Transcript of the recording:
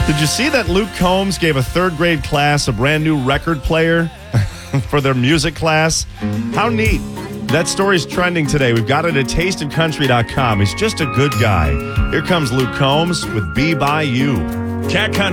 Did you see that Luke Combs gave a third grade class a brand new record player for their music class? How neat. That story's trending today. We've got it at tasteofcountry.com. He's just a good guy. Here comes Luke Combs with Be By You. Cat Country.